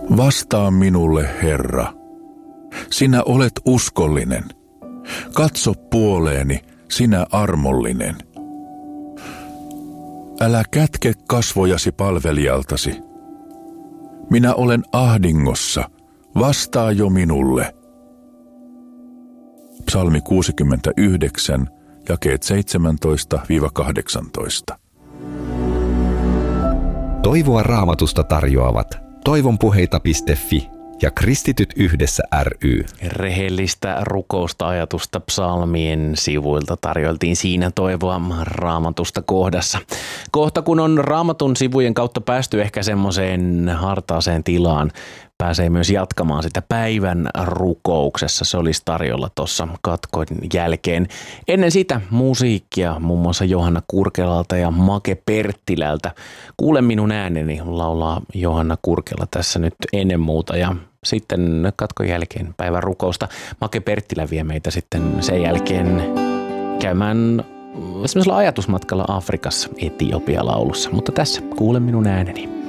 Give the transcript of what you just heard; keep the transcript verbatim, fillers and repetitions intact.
Vastaa minulle, Herra. Sinä olet uskollinen. Katso puoleeni, sinä armollinen. Älä kätke kasvojasi palvelijaltasi. Minä olen ahdingossa. Vastaa jo minulle. Psalmi kuusikymmentäyhdeksän, jakeet seitsemäntoista kahdeksantoista. Toivoa Raamatusta tarjoavat toivonpuheita piste fi ja Kristityt yhdessä ry. Rehellistä rukousta ajatusta psalmien sivuilta tarjoiltiin siinä toivoa Raamatusta kohdassa. Kohta kun on Raamatun sivujen kautta päästy ehkä semmoiseen hartaaseen tilaan, pääsee myös jatkamaan sitä päivän rukouksessa. Se olisi tarjolla tuossa katkon jälkeen. Ennen sitä musiikkia muun muassa Johanna Kurkelalta ja Make Perttilältä. Kuule minun ääneni, laulaa Johanna Kurkela tässä nyt ennen muuta. Ja sitten katkon jälkeen päivän rukousta. Make Perttilä vie meitä sitten sen jälkeen käymään semmoisella ajatusmatkalla Afrikassa Etiopia-laulussa. Mutta tässä kuule minun ääneni.